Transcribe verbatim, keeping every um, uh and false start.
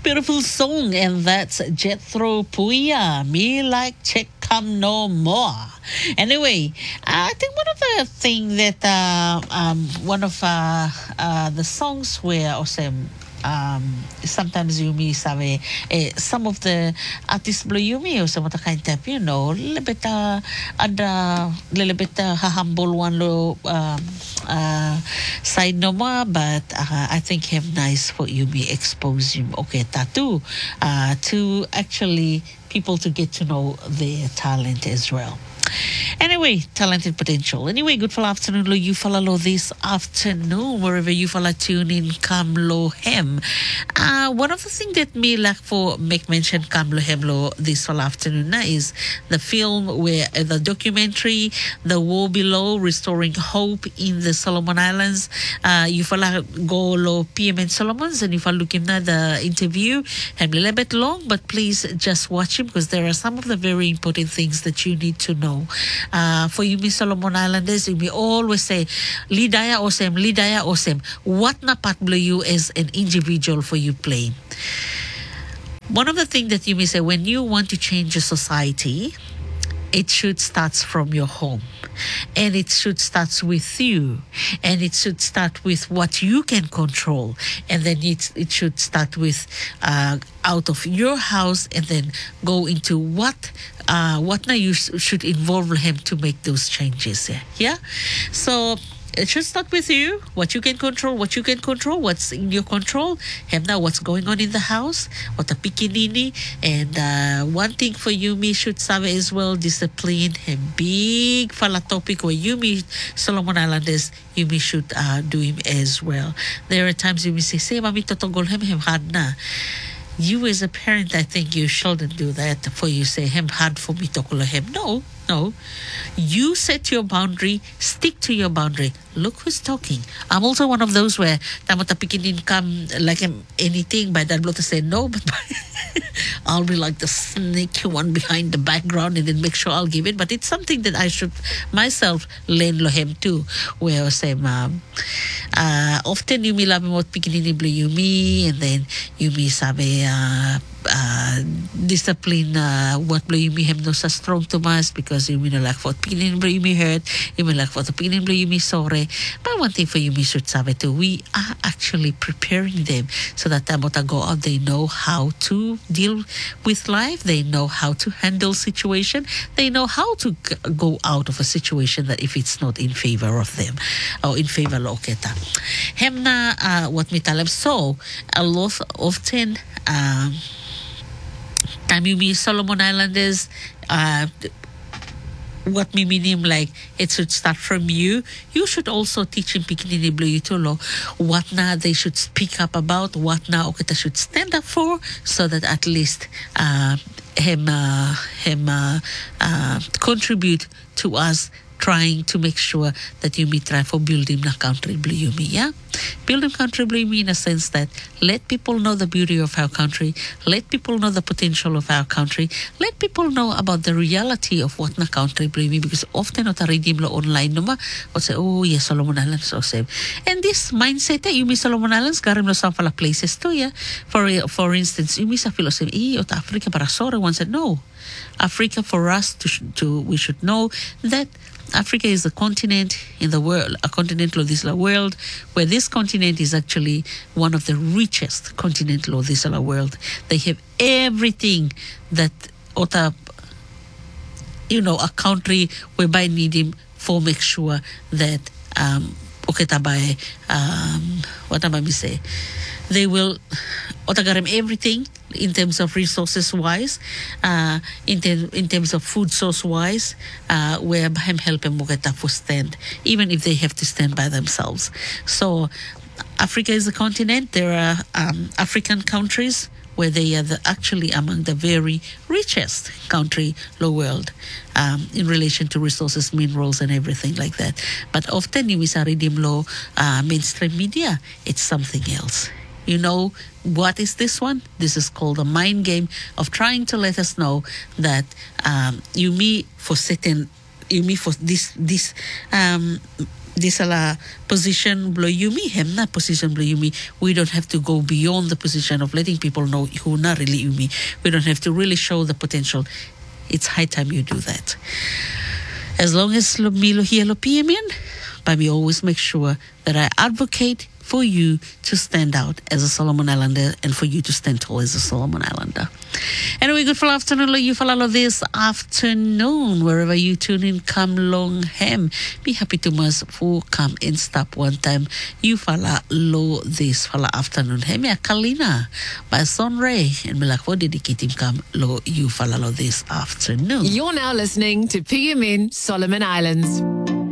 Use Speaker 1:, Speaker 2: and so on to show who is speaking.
Speaker 1: Beautiful song, and that's Jethro Puya. Me like check come no more. Anyway, I think one of the thing that uh, um, one of uh, uh, the songs where awesome. Um, sometimes Yumi sabe eh, some of the artists blow Yumi or some of the kind of you know little bit uh, ada little bit uh, humble one lo um, uh, side no more, but uh, I think him nice for Yumi expose him okay tattoo uh, to actually people to get to know their talent as well. Anyway, talented potential. Anyway, good for afternoon, lo you follow this afternoon, wherever you follow tune in, come lo hem. Uh, one of the things that me like for make mention come lo hem lo this fall afternoon na is the film where uh, the documentary, The War Below, Restoring Hope in the Solomon Islands. Uh, you follow go lo P M N Solomons and you follow look him na the interview. I'm a little bit long, but please just watch him because there are some of the very important things that you need to know. Uh, for you, Miss Solomon Islanders, we always say, Lidaya Osem, Lidaya Osem. What na patblo you as an individual for you playing? One of the things that you may say, when you want to change a society, it should start from your home. And it should start with you. And it should start with what you can control. And then it, it should start with uh, out of your house and then go into what uh, what now you sh- should involve him to make those changes. Yeah? yeah? So it should start with you, what you can control, what you can control, what's in your control, and now what's going on in the house, what a pikinini, and uh, one thing for you, me should sabe as well, discipline, and big fala topic where you me Solomon Islanders, you me should uh, do him as well. There are times you may say, say, mami totogol him, him hard na. You as a parent, I think you shouldn't do that for you say, him hard for me to call him. No, no. You set your boundary, stick to your boundary. Look who's talking. I'm also one of those where tamatapikin income like anything, but I'd love to say no, but I'll be like the sneaky one behind the background and then make sure I'll give it. But it's something that I should myself learn lohem too. Where I say, mom, uh, often you me love what pikinin blue you me, and then you me sabe uh, uh, discipline uh, what blue you me hem no sa strong to mas because you me no like what pikinin blue you me hurt, you me like what the pikinin blue you me sorry. But one thing for you me should sabe too, we are actually preparing them so that they go out, they know how to deal with life, they know how to handle situation, they know how to g- go out of a situation that if it's not in favor of them or in favor of kita. Hem na uh, what me tell them. So a lot often um time you be Solomon Islanders uh what me mean like it should start from you. You should also teach him Pikinini Blue Itolo what na they should speak up about, what na okita should stand up for, so that at least uh, him uh, him uh, uh, contribute to us trying to make sure that you may try for building the country blue you me, yeah? Building country blue me in a sense that let people know the beauty of our country, let people know the potential of our country, let people know about the reality of what na country blue me, because often not a redeem lo online no ma or say, oh yes, Solomon Islands so same. And this mindset you me Solomon Islands garim lo some fala places too, yeah. For for instance, you me sa philosophy, eh, ot Africa para sore one said no. Africa for us to to we should know that Africa is a continent in the world, a continent of this world, where this continent is actually one of the richest continent of this world. They have everything that ota, you know, a country whereby need him for make sure that um okay tabai um what am I say? They will otagarem everything in terms of resources wise, uh, in, ter- in terms of food source wise, uh, where hem help them for stand, even if they have to stand by themselves. So Africa is a continent. There are um, African countries where they are the, actually among the very richest country in the world um, in relation to resources, minerals, and everything like that. But often you miss a redeem law uh, mainstream media. It's something else. You know, what is this one? This is called a mind game of trying to let us know that um, you me for certain, you me for this this um, this ala position blow you me hem na position blow you me. We don't have to go beyond the position of letting people know who not really you me. We don't have to really show the potential. It's high time you do that. As long as lo me lo here lo P M N, but we always make sure that I advocate for you to stand out as a Solomon Islander and for you to stand tall as a Solomon Islander. Anyway, good for afternoon, lo you follow this afternoon, wherever you tune in, come long hem. Be happy to mas for come and stop one time. You follow lo this follow afternoon hem ya Kalina by Son Ray and me like for dedicating come lo you follow lo this afternoon.
Speaker 2: You're now listening to P M N Solomon Islands.